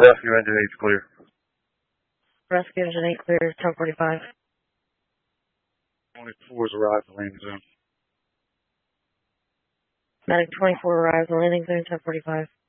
Rescue engine 8's clear. Rescue engine 8 clear, 1045. 24's arrived at landing zone. Medic 24 arrives at landing zone, 1045.